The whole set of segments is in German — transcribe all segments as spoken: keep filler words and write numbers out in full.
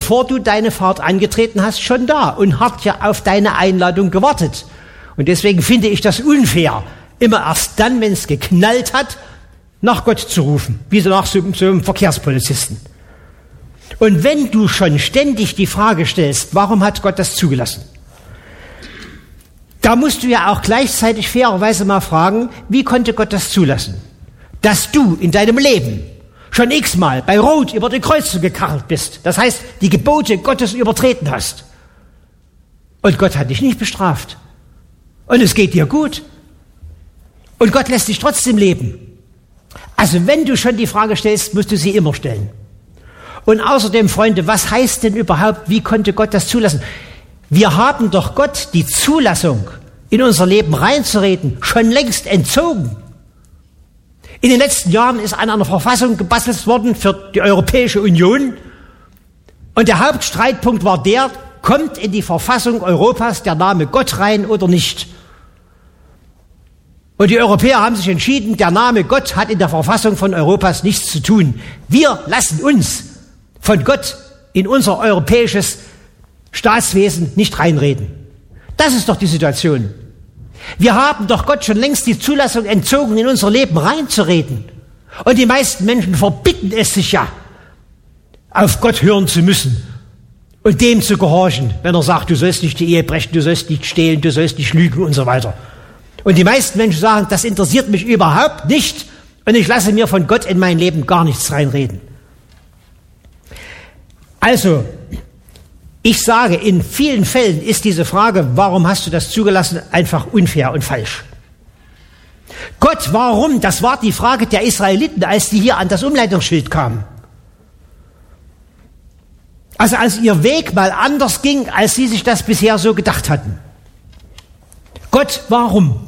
bevor du deine Fahrt angetreten hast, schon da und hat ja auf deine Einladung gewartet. Und deswegen finde ich das unfair, immer erst dann, wenn es geknallt hat, nach Gott zu rufen, wie so nach so, so einem Verkehrspolizisten. Und wenn du schon ständig die Frage stellst, warum hat Gott das zugelassen? Da musst du ja auch gleichzeitig fairerweise mal fragen, wie konnte Gott das zulassen? Dass du in deinem Leben schon x-mal bei Rot über die Kreuzung gekarrt bist. Das heißt, die Gebote Gottes übertreten hast. Und Gott hat dich nicht bestraft. Und es geht dir gut. Und Gott lässt dich trotzdem leben. Also wenn du schon die Frage stellst, musst du sie immer stellen. Und außerdem, Freunde, was heißt denn überhaupt, wie konnte Gott das zulassen? Wir haben doch Gott die Zulassung, in unser Leben reinzureden, schon längst entzogen. In den letzten Jahren ist an einer Verfassung gebastelt worden für die Europäische Union. Und der Hauptstreitpunkt war der, kommt in die Verfassung Europas der Name Gott rein oder nicht? Und die Europäer haben sich entschieden, der Name Gott hat in der Verfassung von Europas nichts zu tun. Wir lassen uns von Gott in unser europäisches Staatswesen nicht reinreden. Das ist doch die Situation. Wir haben doch Gott schon längst die Zulassung entzogen, in unser Leben reinzureden. Und die meisten Menschen verbitten es sich ja, auf Gott hören zu müssen und dem zu gehorchen, wenn er sagt, du sollst nicht die Ehe brechen, du sollst nicht stehlen, du sollst nicht lügen und so weiter. Und die meisten Menschen sagen, das interessiert mich überhaupt nicht und ich lasse mir von Gott in mein Leben gar nichts reinreden. Also, ich sage, in vielen Fällen ist diese Frage, warum hast du das zugelassen, einfach unfair und falsch. Gott, warum? Das war die Frage der Israeliten, als die hier an das Umleitungsschild kamen. Also als ihr Weg mal anders ging, als sie sich das bisher so gedacht hatten. Gott, warum?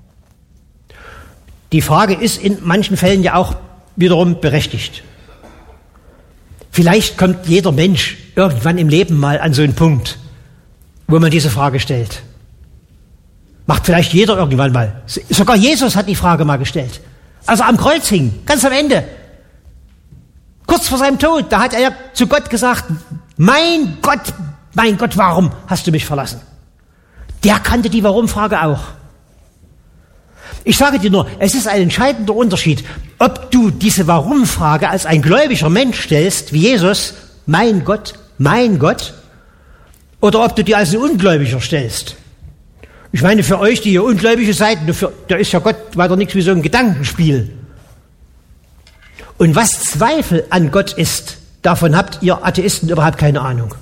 Die Frage ist in manchen Fällen ja auch wiederum berechtigt. Vielleicht kommt jeder Mensch irgendwann im Leben mal an so einen Punkt, wo man diese Frage stellt. Macht vielleicht jeder irgendwann mal. Sogar Jesus hat die Frage mal gestellt. Also am Kreuz hing, ganz am Ende. Kurz vor seinem Tod, da hat er zu Gott gesagt, mein Gott, mein Gott, warum hast du mich verlassen? Der kannte die Warum-Frage auch. Ich sage dir nur, es ist ein entscheidender Unterschied, ob du diese Warum-Frage als ein gläubiger Mensch stellst, wie Jesus, mein Gott, mein Gott, oder ob du die als ein Ungläubiger stellst. Ich meine, für euch, die ihr Ungläubige seid, da ist ja Gott weiter nichts wie so ein Gedankenspiel. Und was Zweifel an Gott ist, davon habt ihr Atheisten überhaupt keine Ahnung.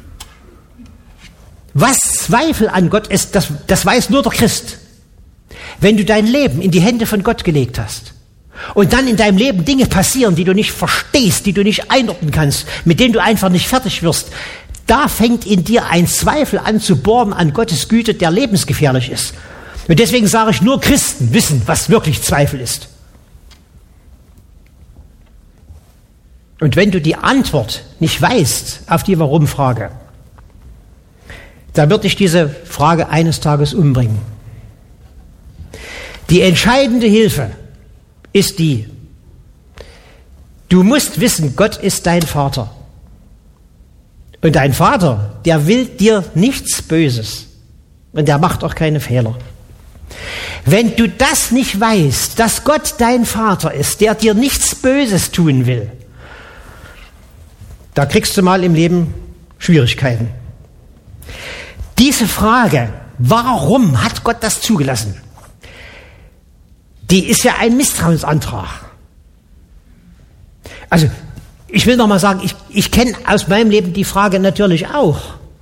Was Zweifel an Gott ist, das, das weiß nur der Christ. Wenn du dein Leben in die Hände von Gott gelegt hast und dann in deinem Leben Dinge passieren, die du nicht verstehst, die du nicht einordnen kannst, mit denen du einfach nicht fertig wirst, da fängt in dir ein Zweifel an zu bohren an Gottes Güte, der lebensgefährlich ist. Und deswegen sage ich, nur Christen wissen, was wirklich Zweifel ist. Und wenn du die Antwort nicht weißt auf die Warum-Frage, dann wird dich diese Frage eines Tages umbringen. Die entscheidende Hilfe ist die, du musst wissen, Gott ist dein Vater. Und dein Vater, der will dir nichts Böses. Und der macht auch keine Fehler. Wenn du das nicht weißt, dass Gott dein Vater ist, der dir nichts Böses tun will, da kriegst du mal im Leben Schwierigkeiten. Diese Frage, warum hat Gott das zugelassen? Die ist ja ein Misstrauensantrag. Also, ich will noch mal sagen, ich, ich kenne aus meinem Leben die Frage natürlich auch.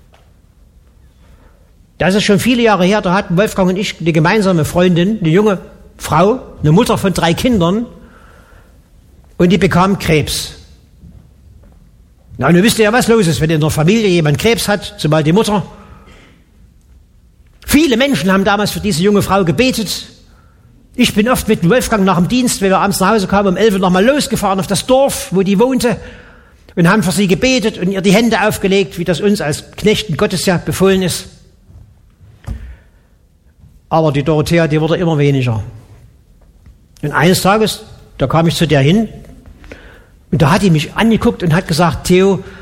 Das ist schon viele Jahre her, da hatten Wolfgang und ich eine gemeinsame Freundin, eine junge Frau, eine Mutter von drei Kindern, und die bekam Krebs. Na, und ihr wisst ja, was los ist, wenn in der Familie jemand Krebs hat, zumal die Mutter. Viele Menschen haben damals für diese junge Frau gebetet. Ich bin oft mit dem Wolfgang nach dem Dienst, wenn wir abends nach Hause kamen, um elf Uhr nochmal losgefahren auf das Dorf, wo die wohnte, und haben für sie gebetet und ihr die Hände aufgelegt, wie das uns als Knechten Gottes ja befohlen ist. Aber die Dorothea, die wurde immer weniger. Und eines Tages, da kam ich zu der hin, und da hat die mich angeguckt und hat gesagt, Theo,